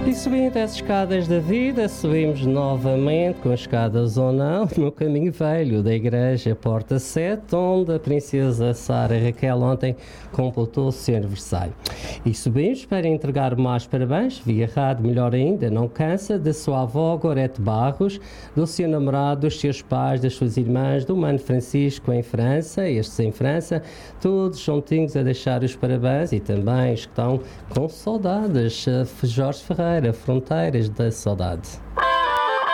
E subindo as escadas da vida, subimos novamente, com escadas ou não, no caminho velho da igreja Porta 7, onde a princesa Sara Raquel ontem completou o seu aniversário. E subimos para entregar mais parabéns, via rádio, melhor ainda, não cansa, da sua avó Gorete Barros, do seu namorado, dos seus pais, das suas irmãs, do Mano Francisco em França, estes em França, todos juntinhos a deixar os parabéns, e também estão com saudades, Jorge Ferreira, Fronteiras da Saudade.